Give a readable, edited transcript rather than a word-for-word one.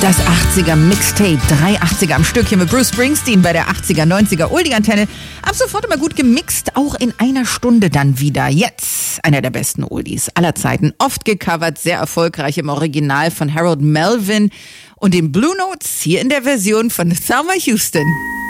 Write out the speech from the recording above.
Das 80er Mixtape, 3 80er am Stück hier mit Bruce Springsteen bei der 80er, 90er Oldie-Antenne. Ab sofort immer gut gemixt, auch in einer Stunde dann wieder. Jetzt einer der besten Oldies aller Zeiten, oft gecovert, sehr erfolgreich im Original von Harold Melvin und den Blue Notes hier in der Version von Thelma Houston.